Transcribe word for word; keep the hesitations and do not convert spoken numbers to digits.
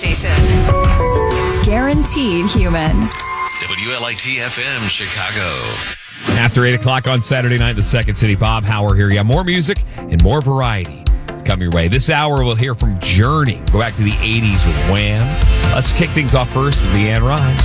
station. Guaranteed human. W L I T F M Chicago. After eight o'clock on Saturday night, the Second City, Bob Hauer here. Yeah, more music and more variety come your way. This hour, we'll hear from Journey. Go back to the eighties with Wham. Let's kick things off first with Leanne Rhymes.